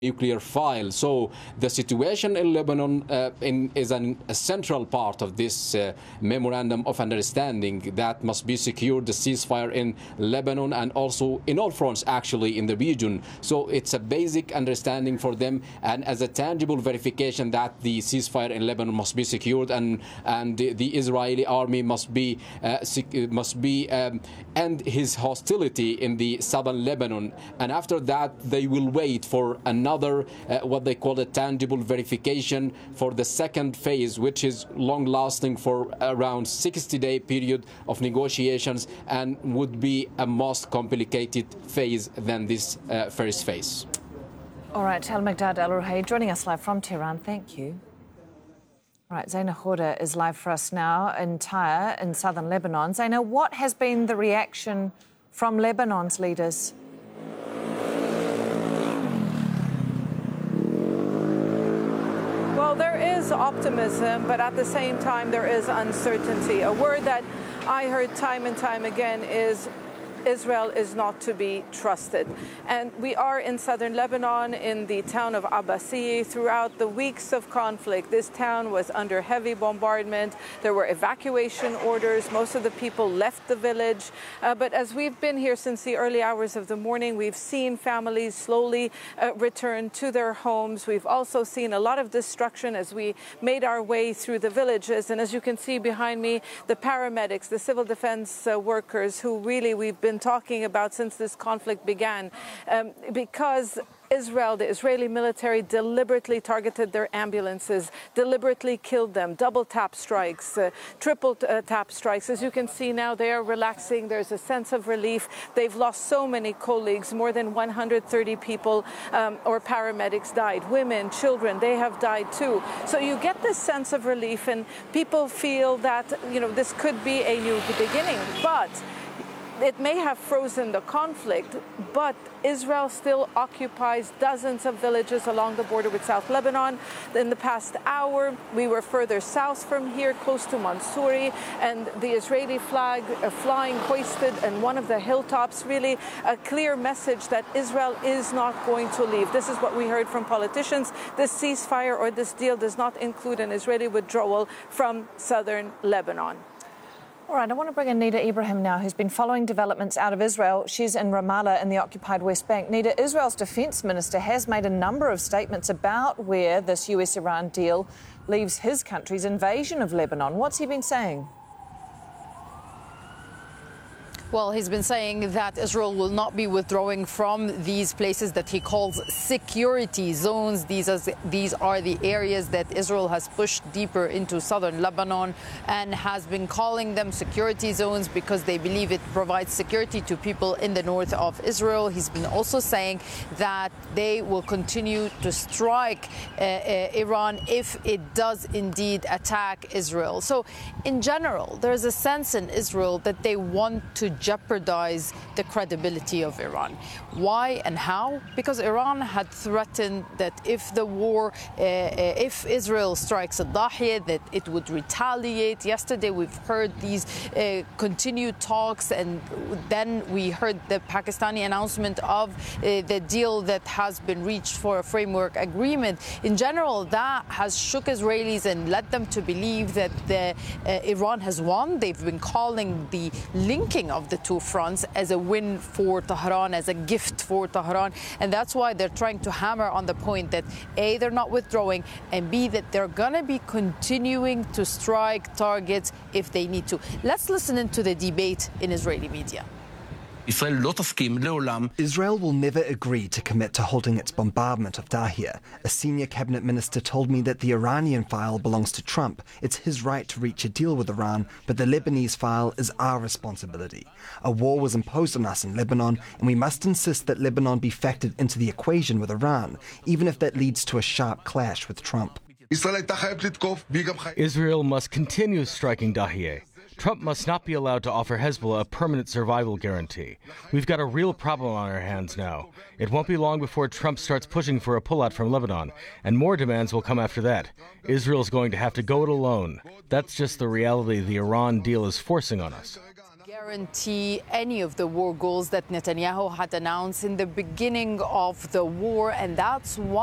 nuclear file. So the situation in Lebanon is a central part of this memorandum of understanding that must be secured, the ceasefire in Lebanon and also in all fronts actually in the region. So it's a basic understanding for them, and as a tangible verification that the ceasefire in Lebanon must be secured, and the Israeli army must end his hostility in the southern Lebanon, and after that they will wait for another what they call a tangible verification for the second phase, which is long lasting for around 60-day period of negotiations and would be a most complicated phase than this first phase. All right, Al-Mikdad Al-Ruhayy joining us live from Tehran. Thank you. All right, Zaina Khouda is live for us now in Tyre in southern Lebanon. Zaina, what has been the reaction from Lebanon's leaders? Well, there is optimism, but at the same time there is uncertainty. A word that I heard time and time again is Israel is not to be trusted. And we are in southern Lebanon in the town of Abbasiyeh. Throughout the weeks of conflict, this town was under heavy bombardment. There were evacuation orders. Most of the people left the village. But as we've been here since the early hours of the morning, we've seen families slowly return to their homes. We've also seen a lot of destruction as we made our way through the villages. And as you can see behind me, the paramedics, the civil defense workers who really we've been talking about since this conflict began, because Israel, the Israeli military, deliberately targeted their ambulances, deliberately killed them, double tap strikes, triple tap strikes. As you can see now, they are relaxing. There's a sense of relief. They've lost so many colleagues. More than 130 people or paramedics died. Women, children, they have died too. So you get this sense of relief, and people feel that, this could be a new beginning. But it may have frozen the conflict, but Israel still occupies dozens of villages along the border with South Lebanon. In the past hour, we were further south from here, close to Mansouri, and the Israeli flag flying hoisted in one of the hilltops, really a clear message that Israel is not going to leave. This is what we heard from politicians. This ceasefire or this deal does not include an Israeli withdrawal from southern Lebanon. All right, I want to bring in Nida Ibrahim now, who's been following developments out of Israel. She's in Ramallah in the occupied West Bank. Nida, Israel's defence minister has made a number of statements about where this US-Iran deal leaves his country's invasion of Lebanon. What's he been saying? Well, he's been saying that Israel will not be withdrawing from these places that he calls security zones. These are the areas that Israel has pushed deeper into southern Lebanon and has been calling them security zones because they believe it provides security to people in the north of Israel. He's been also saying that they will continue to strike Iran if it does indeed attack Israel. So in general, there's a sense in Israel that they want to jeopardize the credibility of Iran. Why and how? Because Iran had threatened that if the war, if Israel strikes Al-Dahiyeh, that it would retaliate. Yesterday we've heard these continued talks, and then we heard the Pakistani announcement of the deal that has been reached for a framework agreement. In general, that has shook Israelis and led them to believe that Iran has won. They've been calling the linking of the two fronts as a win for Tehran, as a gift for Tehran. And that's why they're trying to hammer on the point that A, they're not withdrawing, and B, that they're going to be continuing to strike targets if they need to. Let's listen into the debate in Israeli media. Israel will never agree to commit to halting its bombardment of Dahiyeh. A senior cabinet minister told me that the Iranian file belongs to Trump. It's his right to reach a deal with Iran, but the Lebanese file is our responsibility. A war was imposed on us in Lebanon, and we must insist that Lebanon be factored into the equation with Iran, even if that leads to a sharp clash with Trump. Israel must continue striking Dahiyeh. Trump must not be allowed to offer Hezbollah a permanent survival guarantee. We've got a real problem on our hands now. It won't be long before Trump starts pushing for a pullout from Lebanon, and more demands will come after that. Israel's going to have to go it alone. That's just the reality the Iran deal is forcing on us. guarantee any of the war goals that Netanyahu had announced in the beginning of the war, and that's why